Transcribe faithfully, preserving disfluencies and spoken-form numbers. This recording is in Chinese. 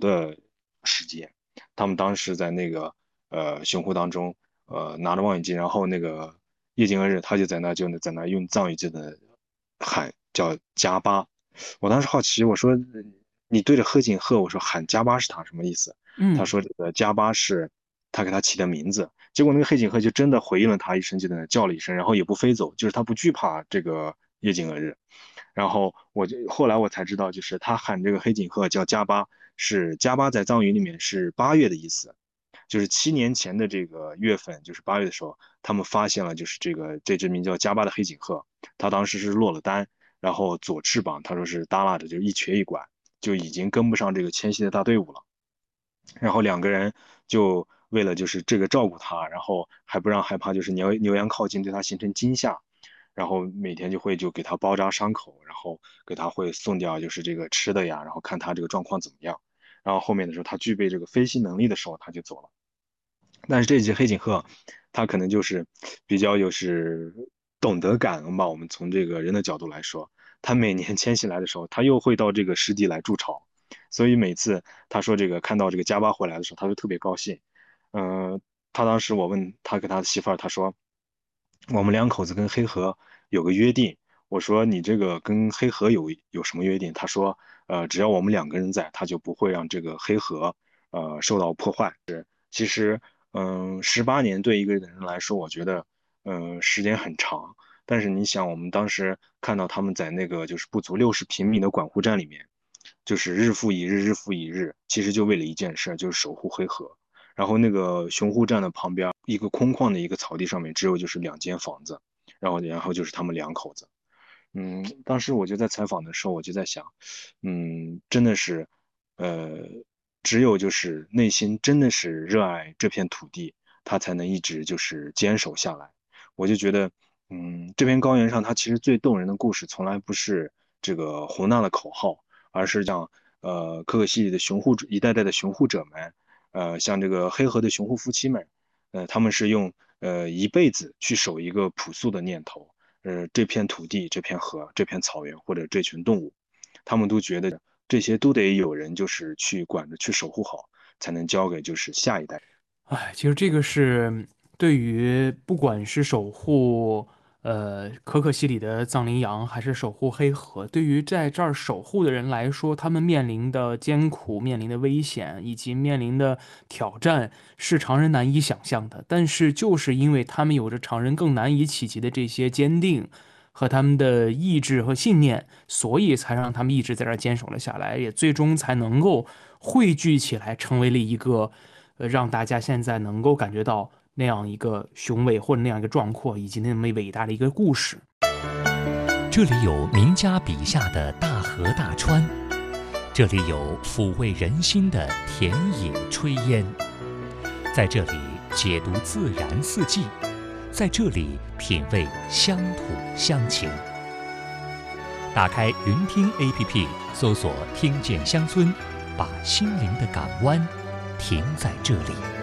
的世界。他们当时在那个呃熊湖当中，呃拿着望远镜，然后那个叶金俄日他就在那就在那用藏语就在喊叫加巴。我当时好奇，我说你对着黑颈鹤，我说喊加巴是他什么意思？他嗯。 说这个加巴是他给他起的名字。结果那个黑颈鹤就真的回应了他一声，就在那叫了一声，然后也不飞走，就是他不惧怕这个夜景俄日。然后我就后来我才知道，就是他喊这个黑颈鹤叫加巴，是加巴在藏语里面是八月的意思。就是七年前的这个月份，就是八月的时候，他们发现了就是这个这只名叫加巴的黑颈鹤，它当时是落了单，然后左翅膀他说是耷拉着，就一瘸一拐，就已经跟不上这个迁徙的大队伍了。然后两个人就为了就是这个照顾它，然后还不让害怕就是牛牛羊靠近对它形成惊吓，然后每天就会就给它包扎伤口，然后给它会送掉就是这个吃的呀，然后看它这个状况怎么样。然后后面的时候它具备这个飞行能力的时候，它就走了。但是这只黑颈鹤，它可能就是比较就是懂得感恩吧。我们从这个人的角度来说，它每年迁徙来的时候，它又会到这个湿地来筑巢，所以每次他说这个看到这个加巴回来的时候，他就特别高兴。嗯、呃他当时我问他跟他的媳妇儿，他说我们两口子跟黑河有个约定。我说你这个跟黑河有有什么约定？他说呃只要我们两个人在，他就不会让这个黑河呃受到破坏。其实，嗯，十八年对一个人来说，我觉得，嗯，时间很长。但是你想，我们当时看到他们在那个就是不足六十平米的管护站里面，就是日复一日，日复一日，其实就为了一件事，就是守护黑河。然后那个熊护站的旁边，一个空旷的一个草地上面，只有就是两间房子，然后然后就是他们两口子。嗯，当时我就在采访的时候，我就在想，嗯，真的是，呃，只有就是内心真的是热爱这片土地，他才能一直就是坚守下来。我就觉得，嗯，这片高原上，它其实最动人的故事，从来不是这个宏大的口号，而是像呃可可西里的熊护者一代代的熊护者们，呃，像这个黑河的熊护夫妻们，呃，他们是用呃一辈子去守一个朴素的念头。呃，这片土地、这片河、这片草原或者这群动物，他们都觉得这些都得有人就是去管着、去守护好，才能交给就是下一代。 哎，其实这个是对于不管是守护呃可可西里的藏羚羊，还是守护黑河，对于在这儿守护的人来说，他们面临的艰苦、面临的危险以及面临的挑战，是常人难以想象的。但是，就是因为他们有着常人更难以企及的这些坚定和他们的意志和信念，所以才让他们一直在这儿坚守了下来，也最终才能够汇聚起来，成为了一个。呃，让大家现在能够感觉到那样一个雄伟或者那样一个壮阔，以及那么伟大的一个故事。 这里有名家笔下的大河大川，这里有抚慰人心的田野炊烟，在这里解读自然四季，在这里品味乡土乡情。打开云听 A P P， 搜索“听见乡村”，把心灵的港湾停在这里。